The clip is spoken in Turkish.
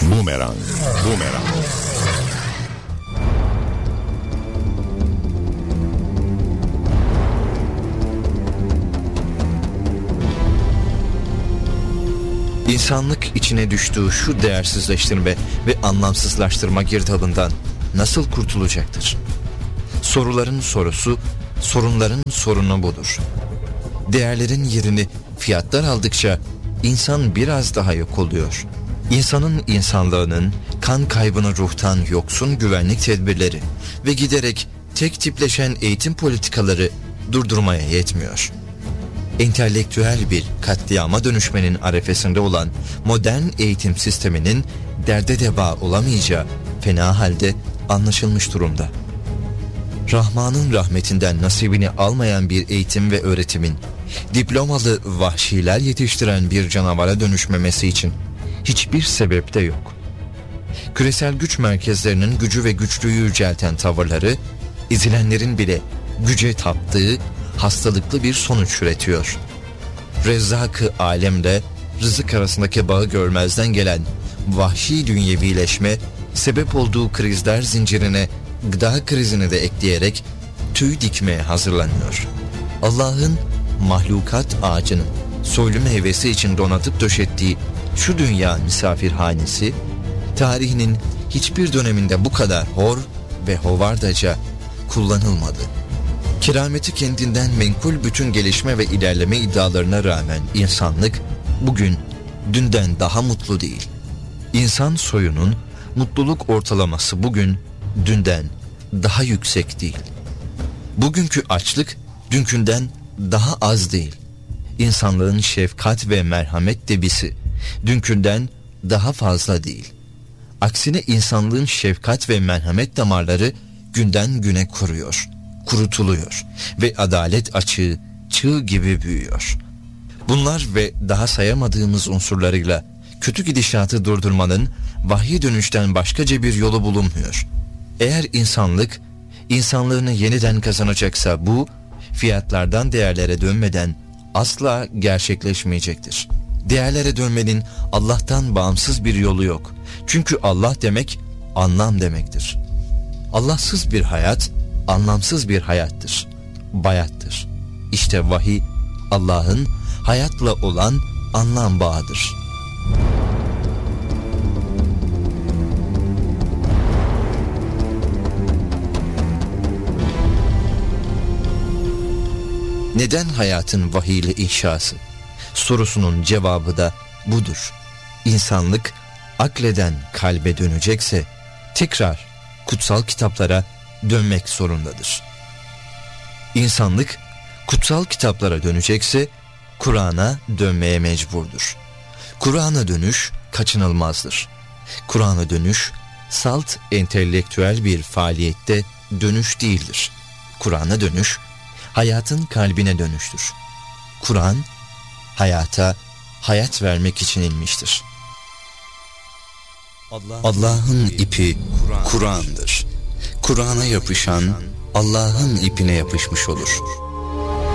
Bumerang. İnsanlık içine düştüğü şu değersizleştirme ve anlamsızlaştırma girdabından nasıl kurtulacaktır? Soruların sorusu, sorunların sorunu budur. Değerlerin yerini fiyatlar aldıkça insan biraz daha yok oluyor. İnsanın insanlığının kan kaybını ruhtan yoksun güvenlik tedbirleri ve giderek tek tipleşen eğitim politikaları durdurmaya yetmiyor. Entelektüel bir katliama dönüşmenin arefesinde olan modern eğitim sisteminin derde deva olamayacağı fena halde anlaşılmış durumda. Rahman'ın rahmetinden nasibini almayan bir eğitim ve öğretimin diplomalı vahşiler yetiştiren bir canavara dönüşmemesi için hiçbir sebep de yok. Küresel güç merkezlerinin gücü ve güçlüğü yücelten tavırları, ezilenlerin bile güce taptığı hastalıklı bir sonuç üretiyor. Rezzak-ı alemle rızık arasındaki bağı görmezden gelen vahşi dünyevileşme, sebep olduğu krizler zincirine gıda krizini de ekleyerek tüy dikmeye hazırlanıyor. Allah'ın mahlukat ağacının soylu meyvesi için donatıp döşettiği şu dünya misafirhanesi, tarihinin hiçbir döneminde bu kadar hor ve hovardaca kullanılmadı. Kerameti kendinden menkul bütün gelişme ve ilerleme iddialarına rağmen insanlık bugün dünden daha mutlu değil. İnsan soyunun mutluluk ortalaması bugün dünden daha yüksek değil. Bugünkü açlık dünkünden daha az değil. İnsanlığın şefkat ve merhamet debisi dünkünden daha fazla değil. Aksine insanlığın şefkat ve merhamet damarları günden güne kuruyor, kurutuluyor ve adalet açığı çığ gibi büyüyor. Bunlar ve daha sayamadığımız unsurlarıyla kötü gidişatı durdurmanın vahyi dönüşten başkaca bir yolu bulunmuyor. Eğer insanlık insanlığını yeniden kazanacaksa bu fiyatlardan değerlere dönmeden asla gerçekleşmeyecektir. Değerlere dönmenin Allah'tan bağımsız bir yolu yok. Çünkü Allah demek anlam demektir. Allahsız bir hayat anlamsız bir hayattır. Bayattır. İşte vahiy Allah'ın hayatla olan anlam bağıdır. Neden hayatın vahiyle inşası sorusunun cevabı da budur. İnsanlık akleden kalbe dönecekse tekrar kutsal kitaplara dönmek zorundadır. İnsanlık kutsal kitaplara dönecekse Kur'an'a dönmeye mecburdur. Kur'an'a dönüş kaçınılmazdır. Kur'an'a dönüş salt entelektüel bir faaliyette dönüş değildir. Kur'an'a dönüş hayatın kalbine dönüştür. Kur'an hayata hayat vermek için inmiştir. Allah'ın ipi Kur'an'dır. Kur'an'a yapışan Allah'ın ipine yapışmış olur.